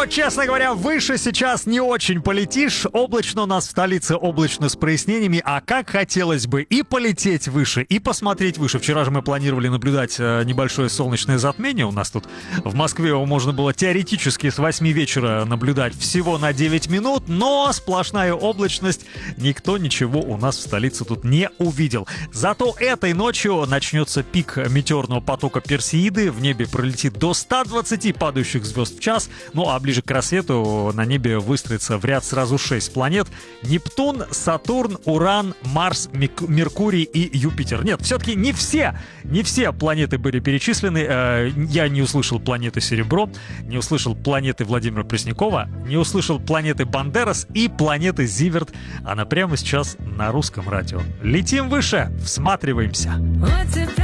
Но, честно говоря, выше сейчас не очень полетишь. Облачно у нас в столице, облачно с прояснениями. А как хотелось бы и полететь выше, и посмотреть выше. Вчера же мы планировали наблюдать небольшое солнечное затмение. У нас тут в Москве его можно было теоретически с 8 вечера наблюдать всего на 9 минут. Но сплошная облачность. Никто ничего у нас в столице тут не увидел. Зато этой ночью начнется пик метеорного потока Персеиды. В небе пролетит до 120 падающих звезд в час. Ну а ближе к рассвету на небе выстроится в ряд сразу 6 планет: Нептун, Сатурн, Уран, Марс, Меркурий и Юпитер. Нет, все-таки не все планеты были перечислены. Я не услышал планеты Серебро, не услышал планеты Владимира Преснякова, не услышал планеты Бандерас и планеты Зиверт. Она прямо сейчас на русском радио. Летим выше, всматриваемся.